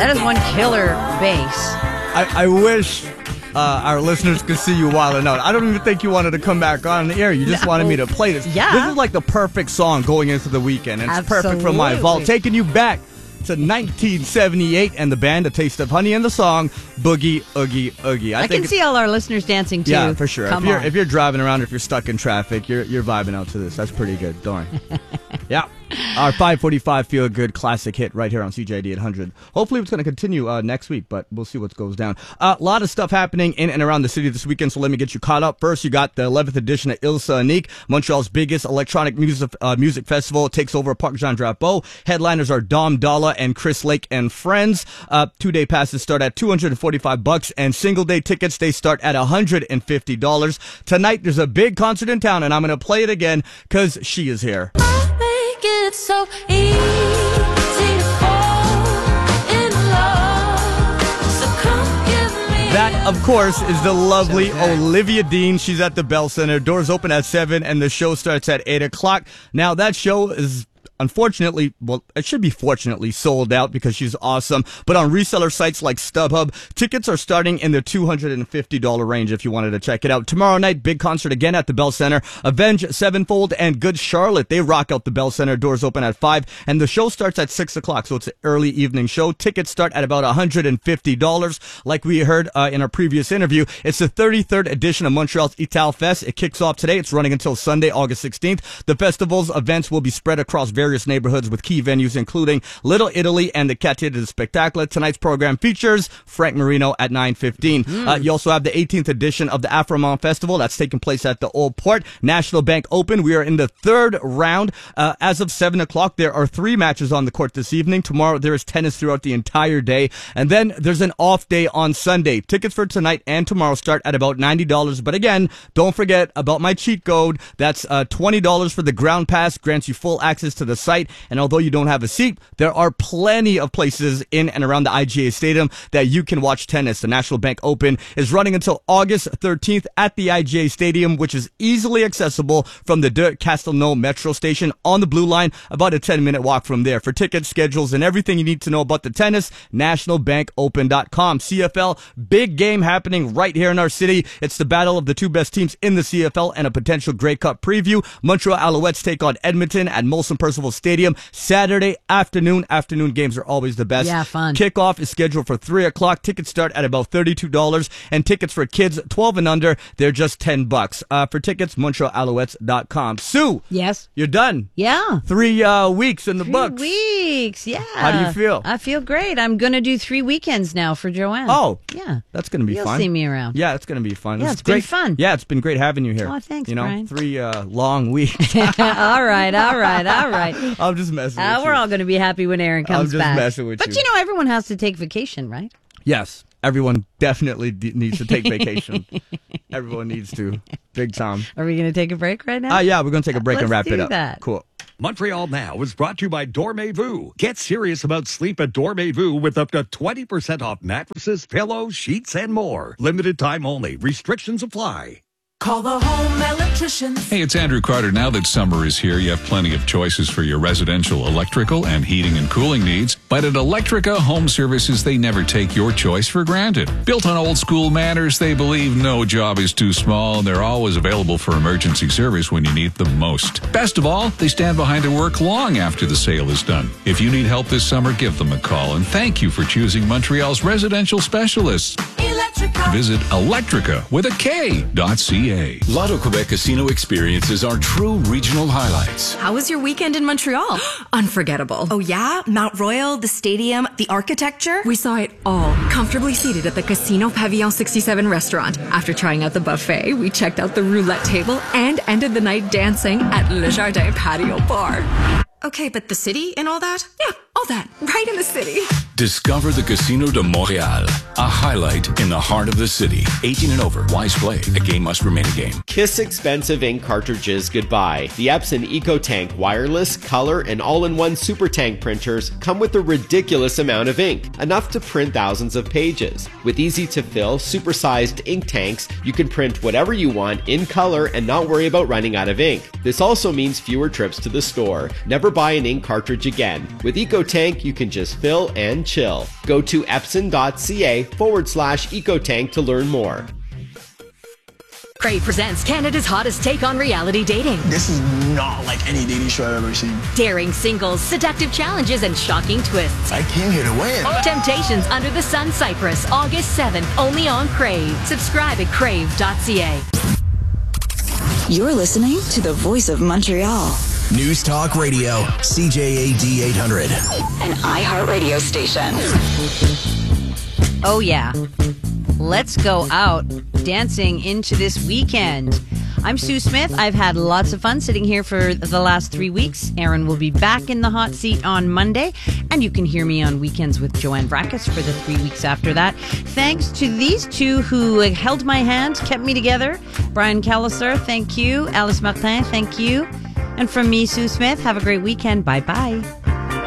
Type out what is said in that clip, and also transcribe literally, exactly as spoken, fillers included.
That is one killer bass. I, I wish uh, our listeners could see you wilding out. I don't even think you wanted to come back on the air. You just No. wanted me to play this. Yeah. This is like the perfect song going into the weekend. And it's perfect for my vault. Absolutely. Taking you back to nineteen seventy-eight and the band A Taste of Honey and the song Boogie Oogie Oogie. I, think can see all our listeners dancing too. Yeah, for sure. Come if you're on. if you're driving around, if you're stuck in traffic, you're you're vibing out to this. That's pretty good. Don't worry. Yeah. Our five forty-five Feel Good classic hit right here on C J I D eight hundred. Hopefully it's going to continue uh, next week, but we'll see what goes down. A uh, lot of stuff happening in and around the city this weekend, so let me get you caught up. First, you got the eleventh edition of Ilsa Unique, Montreal's biggest electronic music uh, music festival. It takes over Parc Jean Drapeau. Headliners are Dom Dalla and Chris Lake and friends. Uh, two-day passes start at two hundred forty-five bucks, and single-day tickets, they start at one hundred fifty dollars. Tonight, there's a big concert in town, and I'm going to play it again because she is here. It's so easy to fall in love. So come give me. That, of course, is the lovely So good. Olivia Dean. She's at the Bell Center. Doors open at seven, and the show starts at eight o'clock. Now, that show is unfortunately, well, it should be fortunately sold out because she's awesome. But on reseller sites like StubHub, tickets are starting in the two hundred fifty dollars range if you wanted to check it out. Tomorrow night, big concert again at the Bell Center. Avenged Sevenfold and Good Charlotte, they rock out the Bell Center. Doors open at five, and the show starts at six o'clock, so it's an early evening show. Tickets start at about one hundred fifty dollars. Like we heard uh, in our previous interview, it's the thirty-third edition of Montreal's Ital Fest. It kicks off today. It's running until Sunday, August sixteenth. The festival's events will be spread across various neighborhoods with key venues including Little Italy and the Quartier du Spectacle. Tonight's program features Frank Marino at nine fifteen. Mm. Uh, you also have the eighteenth edition of the Afromont Festival that's taking place at the Old Port. National Bank Open. We are in the third round. Uh, as of seven o'clock, there are three matches on the court this evening. Tomorrow, there is tennis throughout the entire day. And then there's an off day on Sunday. Tickets for tonight and tomorrow start at about ninety dollars. But again, don't forget about my cheat code. That's uh, twenty dollars for the ground pass. Grants you full access to the site. And although you don't have a seat, there are plenty of places in and around the I G A Stadium that you can watch tennis. The National Bank Open is running until August thirteenth at the I G A Stadium, which is easily accessible from the de Castelnau Metro Station on the Blue Line, about a ten minute walk from there. For tickets, schedules, and everything you need to know about the tennis, national bank open dot com. C F L, big game happening right here in our city. It's the battle of the two best teams in the C F L and a potential Grey Cup preview. Montreal Alouettes take on Edmonton at Molson Percival Stadium Saturday afternoon. Afternoon games are always the best. Yeah, fun. Kickoff is scheduled for three o'clock. Tickets start at about thirty-two dollars, and tickets for kids twelve and under, they're just ten bucks. Uh, for tickets, montreal alouettes dot com. Sue, Yes. you're done. Yeah. Three uh, weeks in the Three books. weeks. Yeah. How do you feel? I feel great. I'm going to do three weekends now for Joanne. Oh, yeah. That's going to be You'll fun. see me around. Yeah, it's going to be fun. Yeah, It's it's been great. fun. Yeah, it's been great having you here. Oh, thanks, You know, Brian. three uh, long weeks. all right. All right. All right. I'm just messing Uh, with we're you. all going to be happy when Aaron I'm comes just back. messing with but you. you know, everyone has to take vacation, right? Yes, everyone definitely d- needs to take vacation. Everyone needs to. Big time. Are we going to take a break right now? Uh, yeah, we're going to take a break and Let's wrap it do up. that. Cool. Montreal Now is brought to you by Dormez-vous. Get serious about sleep at Dormez-vous with up to twenty percent off mattresses, pillows, sheets, and more. Limited time only. Restrictions apply. Call the home electrician. Hey, it's Andrew Carter. Now that summer is here, you have plenty of choices for your residential electrical and heating and cooling needs. But at Electrica Home Services, they never take your choice for granted. Built on old school manners, they believe no job is too small, and they're always available for emergency service when you need them most. Best of all, they stand behind their work long after the sale is done. If you need help this summer, give them a call. And thank you for choosing Montreal's residential specialists. Electrica. Visit Electrica with a K dot C A. Lotto Quebec Casino experiences are true regional highlights. How was your weekend in Montreal? Unforgettable. Oh yeah? Mount Royal, the stadium, the architecture? We saw it all, comfortably seated at the Casino Pavillon sixty-seven restaurant. After trying out the buffet, we checked out the roulette table and ended the night dancing at Le Jardin Patio Bar. Okay, but the city and all that? Yeah, all that, right in the city. Discover the Casino de Montréal, a highlight in the heart of the city. eighteen and over, wise play. A game must remain a game. Kiss expensive ink cartridges goodbye. The Epson EcoTank wireless, color, and all-in-one Super Tank printers come with a ridiculous amount of ink, enough to print thousands of pages. With easy-to-fill, super-sized ink tanks, you can print whatever you want in color and not worry about running out of ink. This also means fewer trips to the store. Never buy an ink cartridge again. With EcoTank, EcoTank you can just fill and chill. Go to epson.ca forward slash EcoTank to learn more. Crave presents Canada's hottest take on reality dating. This is not like any dating show I've ever seen. Daring singles, seductive challenges, and shocking twists. I came here to win. Temptations Under the Sun Cyprus, August seventh, only on Crave. Subscribe at crave dot c a. You're listening to the voice of Montreal. News Talk Radio, C J A D eight hundred. An iHeartRadio station. Oh, yeah. Let's go out dancing into this weekend. I'm Sue Smith. I've had lots of fun sitting here for the last three weeks. Aaron will be back in the hot seat on Monday, and you can hear me on weekends with Joanne Brackus for the three weeks after that. Thanks to these two who held my hand, kept me together. Brian Callister, thank you. Alice Martin, thank you. And from me, Sue Smith, have a great weekend. Bye-bye.